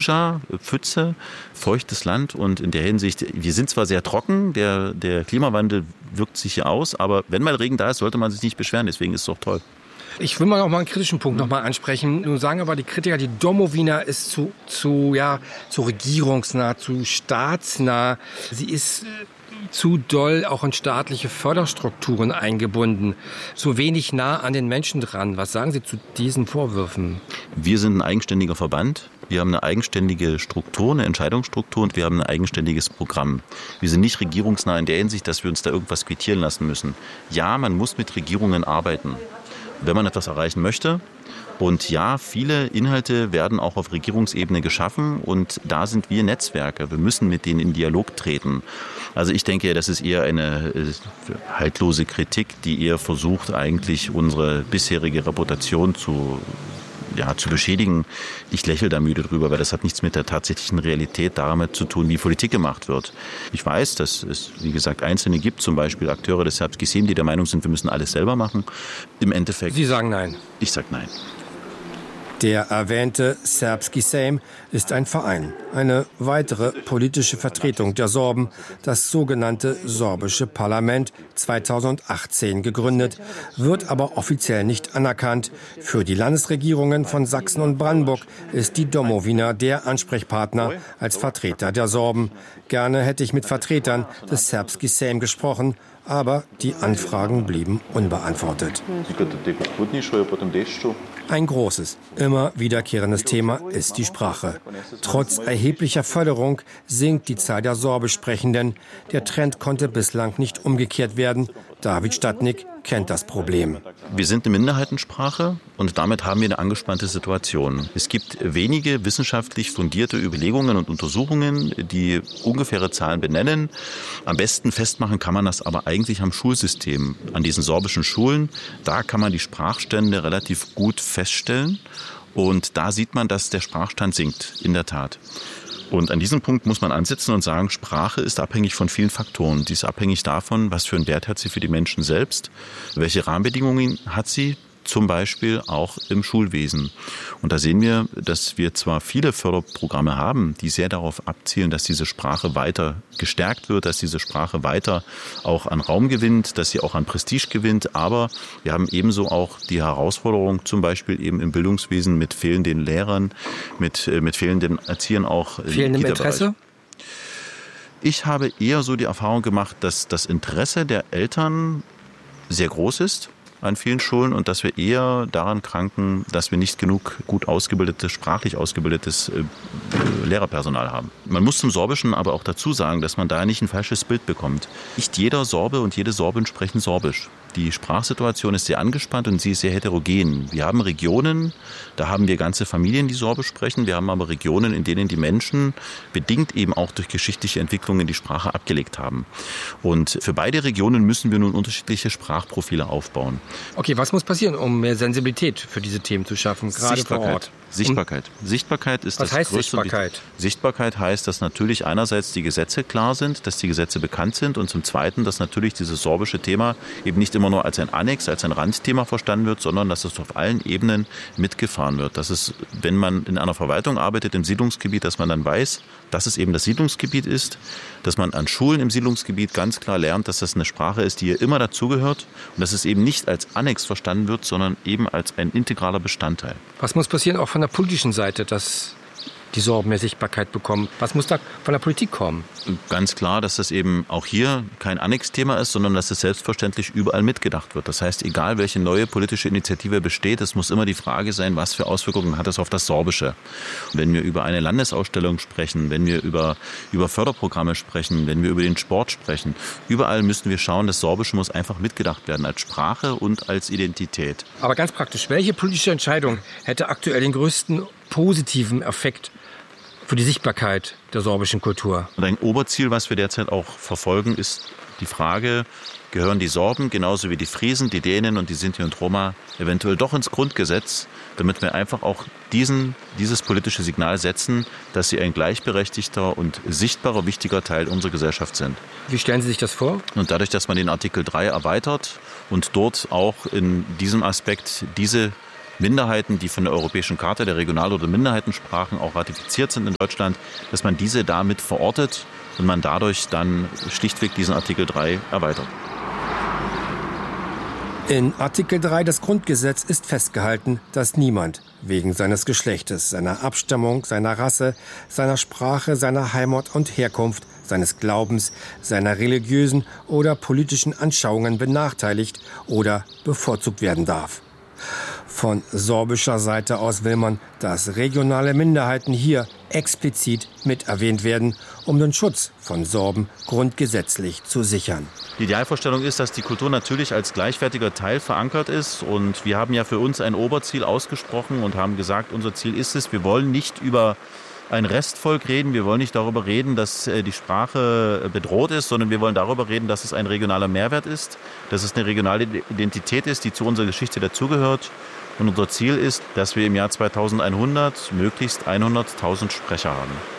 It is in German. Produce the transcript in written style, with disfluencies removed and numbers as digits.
Suša, Pfütze, feuchtes Land und in der Hinsicht, wir sind zwar sehr trocken, der Klimawandel wirkt sich hier aus, aber wenn mal Regen da ist, sollte man sich nicht beschweren, deswegen ist es doch toll. Ich will mal noch mal einen kritischen Punkt noch mal ansprechen. Nun sagen aber die Kritiker, die Domowina ist zu regierungsnah, zu staatsnah. Sie ist zu doll auch in staatliche Förderstrukturen eingebunden, zu wenig nah an den Menschen dran. Was sagen Sie zu diesen Vorwürfen? Wir sind ein eigenständiger Verband. Wir haben eine eigenständige Struktur, eine Entscheidungsstruktur und wir haben ein eigenständiges Programm. Wir sind nicht regierungsnah in der Hinsicht, dass wir uns da irgendwas quittieren lassen müssen. Ja, man muss mit Regierungen arbeiten, wenn man etwas erreichen möchte. Und ja, viele Inhalte werden auch auf Regierungsebene geschaffen und da sind wir Netzwerke. Wir müssen mit denen in Dialog treten. Also ich denke, das ist eher eine haltlose Kritik, die eher versucht, eigentlich unsere bisherige Reputation zu beschädigen. Ich lächle da müde drüber, weil das hat nichts mit der tatsächlichen Realität damit zu tun, wie Politik gemacht wird. Ich weiß, dass es, wie gesagt, Einzelne gibt, zum Beispiel Akteure des Serbski Sejm, die der Meinung sind, wir müssen alles selber machen. Im Endeffekt... Sie sagen nein. Ich sage nein. Der erwähnte Serbski Sejm ist ein Verein, eine weitere politische Vertretung der Sorben, das sogenannte sorbische Parlament, 2018 gegründet, wird aber offiziell nicht anerkannt. Für die Landesregierungen von Sachsen und Brandenburg ist die Domowina der Ansprechpartner als Vertreter der Sorben. Gerne hätte ich mit Vertretern des Serbski Sejm gesprochen, aber die Anfragen blieben unbeantwortet. Ein großes, immer wiederkehrendes Thema ist die Sprache. Trotz erheblicher Förderung sinkt die Zahl der Sorbisch Sprechenden. Der Trend konnte bislang nicht umgekehrt werden. David Stadnik kennt das Problem. Wir sind eine Minderheitensprache und damit haben wir eine angespannte Situation. Es gibt wenige wissenschaftlich fundierte Überlegungen und Untersuchungen, die ungefähre Zahlen benennen. Am besten festmachen kann man das aber eigentlich am Schulsystem, an diesen sorbischen Schulen. Da kann man die Sprachstände relativ gut feststellen und da sieht man, dass der Sprachstand sinkt, in der Tat. Und an diesem Punkt muss man ansetzen und sagen, Sprache ist abhängig von vielen Faktoren. Die ist abhängig davon, was für einen Wert hat sie für die Menschen selbst, welche Rahmenbedingungen hat sie, zum Beispiel auch im Schulwesen. Und da sehen wir, dass wir zwar viele Förderprogramme haben, die sehr darauf abzielen, dass diese Sprache weiter gestärkt wird, dass diese Sprache weiter auch an Raum gewinnt, dass sie auch an Prestige gewinnt, aber wir haben ebenso auch die Herausforderung, zum Beispiel eben im Bildungswesen mit fehlenden Lehrern, mit fehlenden Erziehern auch. Fehlendem Interesse? Ich habe eher so die Erfahrung gemacht, dass das Interesse der Eltern sehr groß ist an vielen Schulen und dass wir eher daran kranken, dass wir nicht genug gut ausgebildetes, sprachlich ausgebildetes Lehrerpersonal haben. Man muss zum Sorbischen aber auch dazu sagen, dass man da nicht ein falsches Bild bekommt. Nicht jeder Sorbe und jede Sorbin sprechen Sorbisch. Die Sprachsituation ist sehr angespannt und sie ist sehr heterogen. Wir haben Regionen, da haben wir ganze Familien, die Sorbisch sprechen. Wir haben aber Regionen, in denen die Menschen bedingt eben auch durch geschichtliche Entwicklungen die Sprache abgelegt haben. Und für beide Regionen müssen wir nun unterschiedliche Sprachprofile aufbauen. Okay, was muss passieren, um mehr Sensibilität für diese Themen zu schaffen, gerade vor Ort? Sichtbarkeit. Sichtbarkeit ist das Größte. Was heißt Sichtbarkeit? Sichtbarkeit heißt, dass natürlich einerseits die Gesetze klar sind, dass die Gesetze bekannt sind und zum Zweiten, dass natürlich dieses sorbische Thema eben nicht immer nur als ein Annex, als ein Randthema verstanden wird, sondern dass es auf allen Ebenen mitgefahren wird. Dass es, wenn man in einer Verwaltung arbeitet, im Siedlungsgebiet, dass man dann weiß, dass es eben das Siedlungsgebiet ist, dass man an Schulen im Siedlungsgebiet ganz klar lernt, dass das eine Sprache ist, die hier immer dazugehört und dass es eben nicht als Annex verstanden wird, sondern eben als ein integraler Bestandteil. Was muss passieren, auch von der politischen Seite, dass die Sorben mehr Sichtbarkeit bekommen? Was muss da von der Politik kommen? Ganz klar, dass das eben auch hier kein Annexthema ist, sondern dass es selbstverständlich überall mitgedacht wird. Das heißt, egal welche neue politische Initiative besteht, es muss immer die Frage sein, was für Auswirkungen hat es auf das Sorbische. Wenn wir über eine Landesausstellung sprechen, wenn wir über Förderprogramme sprechen, wenn wir über den Sport sprechen, überall müssen wir schauen, das Sorbische muss einfach mitgedacht werden als Sprache und als Identität. Aber ganz praktisch, welche politische Entscheidung hätte aktuell den größten positiven Effekt für die Sichtbarkeit der sorbischen Kultur? Und ein Oberziel, was wir derzeit auch verfolgen, ist die Frage, gehören die Sorben genauso wie die Friesen, die Dänen und die Sinti und Roma eventuell doch ins Grundgesetz, damit wir einfach auch dieses politische Signal setzen, dass sie ein gleichberechtigter und sichtbarer, wichtiger Teil unserer Gesellschaft sind. Wie stellen Sie sich das vor? Und dadurch, dass man den Artikel 3 erweitert und dort auch in diesem Aspekt diese Minderheiten, die von der Europäischen Charta der Regional- oder Minderheitensprachen auch ratifiziert sind in Deutschland, dass man diese damit verortet und man dadurch dann schlichtweg diesen Artikel 3 erweitert. In Artikel 3 des Grundgesetzes ist festgehalten, dass niemand wegen seines Geschlechtes, seiner Abstammung, seiner Rasse, seiner Sprache, seiner Heimat und Herkunft, seines Glaubens, seiner religiösen oder politischen Anschauungen benachteiligt oder bevorzugt werden darf. Von sorbischer Seite aus will man, dass regionale Minderheiten hier explizit mit erwähnt werden, um den Schutz von Sorben grundgesetzlich zu sichern. Die Idealvorstellung ist, dass die Kultur natürlich als gleichwertiger Teil verankert ist. Und wir haben ja für uns ein Oberziel ausgesprochen und haben gesagt, unser Ziel ist es, wir wollen nicht über ein Restvolk reden, wir wollen nicht darüber reden, dass die Sprache bedroht ist, sondern wir wollen darüber reden, dass es ein regionaler Mehrwert ist, dass es eine regionale Identität ist, die zu unserer Geschichte dazugehört. Und unser Ziel ist, dass wir im Jahr 2100 möglichst 100.000 Sprecher haben.